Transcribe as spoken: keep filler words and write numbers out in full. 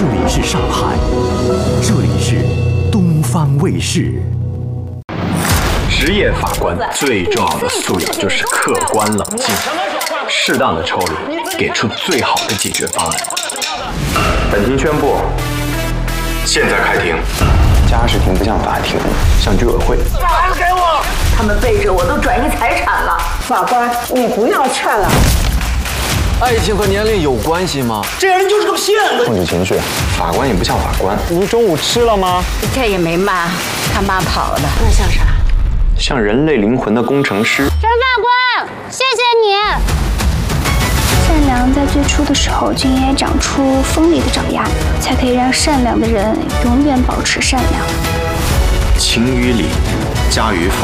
这里是上海，这里是东方卫视。 职业法官最重要的素养就是客观冷静，适当的抽离，给出最好的解决方案。本庭宣布，现在开庭。家事庭不像法庭，像居委会。 把孩子给我！ 他们背着我都转移财产了。 法官，你不要劝了。 爱情和年龄有关系吗？ 这人就是个骗子。 控制情绪，法官也不像法官。 您中午吃了吗？ 这也没骂，他妈跑了。 那像啥？ 像人类灵魂的工程师。 陈法官，谢谢你。 善良在最初的时候就应该长出锋利的爪牙，才可以让善良的人永远保持善良。 情与理，加于法。